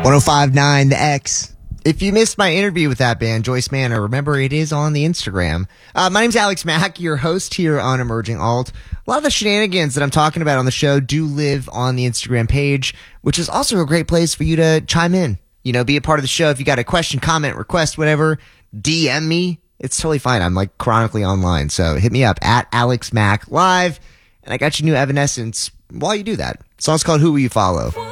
1059 The X. If you missed my interview with that band, Joyce Manor, remember it is on the Instagram. My name's Alex Mack, your host here on Emerging Alt. A lot of the shenanigans that I'm talking about on the show do live on the Instagram page, which is also a great place for you to chime in. You know, be a part of the show. If you got a question, comment, request, whatever, DM me. It's totally fine. I'm like chronically online. So hit me up at Alex Mack Live. And I got your new Evanescence while you do that. The song's called Who Will You Follow?